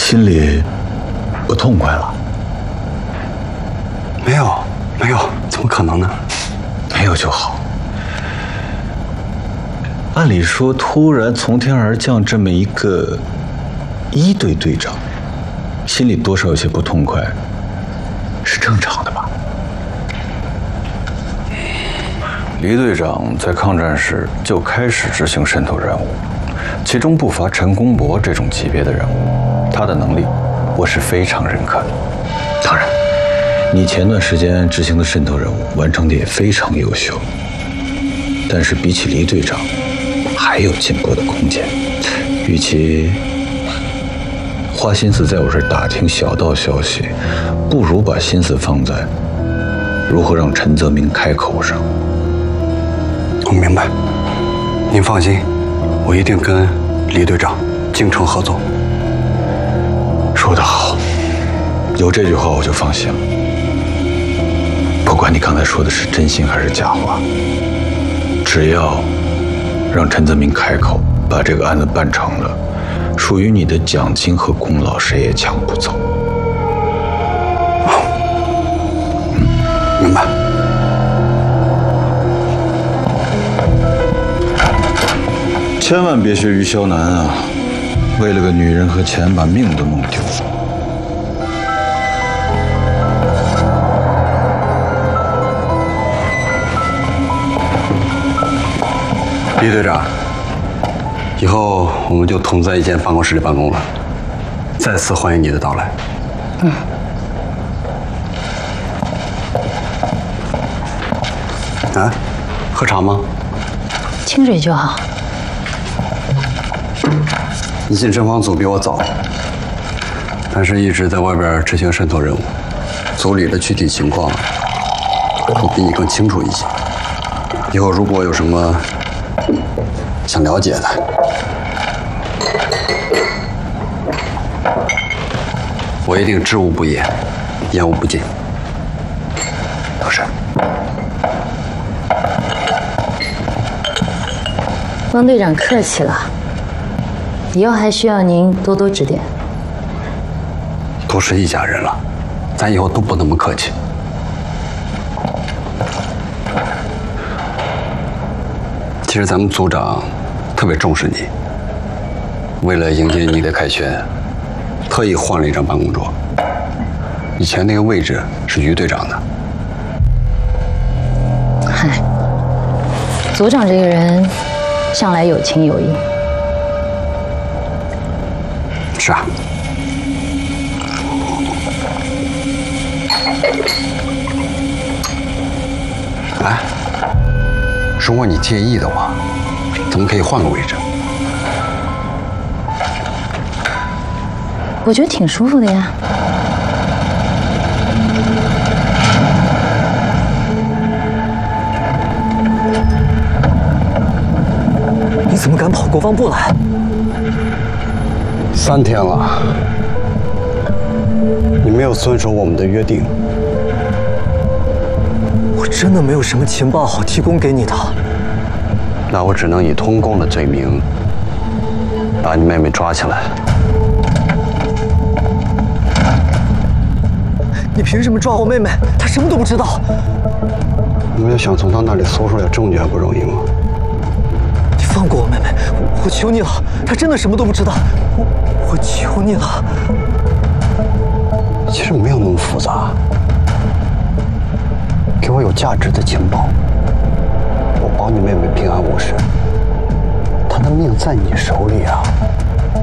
心里不痛快了？ 没有，没有，怎么可能呢？ 没有就好。按理说，突然从天而降这么一个一队队长，心里多少有些不痛快，是正常的吧？黎队长在抗战时就开始执行渗透任务，其中不乏陈公博这种级别的人物，他的能力我是非常认可的。当然，你前段时间执行的渗透任务完成的也非常优秀，但是比起黎队长，还有进步的空间。与其花心思在我这儿打听小道消息，不如把心思放在如何让陈泽明开口上。 我明白，您放心，我一定跟黎队长精诚合作。 说得好，有这句话我就放心了。不管你刚才说的是真心还是假话，只要让陈泽明开口，把这个案子办成了，属于你的奖金和功劳谁也抢不走。 明白。 千万别学于萧南啊，为了个女人和钱把命都弄丢了。 黎队长，以后我们就同在一间办公室里办公了。再次欢迎你的到来。啊，喝茶吗？ 清水就好。 你进侦防组比我早，但是一直在外边执行渗透任务，组里的具体情况我比你更清楚一些。以后如果有什么想了解的，我一定知无不言，言无不尽。 老师， 汪队长客气了，以后还需要您多多指点。 都是一家人了，咱以后都不那么客气。其实咱们组长特别重视你，为了迎接你的凯旋，特意换了一张办公桌。以前那个位置是于队长的。 嗨，组长这个人向来有情有义。 是啊。哎，如果你介意的话，咱们可以换个位置。 我觉得挺舒服的呀。 你怎么敢跑国防部来 ？3天了，你没有遵守我们的约定。 我真的没有什么情报好提供给你的。 那我只能以通共的罪名把你妹妹抓起来。 你凭什么抓我妹妹？她什么都不知道。 你们要想从她那里搜出来证据还不容易吗？ 你放过我妹妹，我求你了，她真的什么都不知道。我求你了。 其实没有那么复杂。给我有价值的情报，我保你妹妹平安无事。她的命在你手里啊。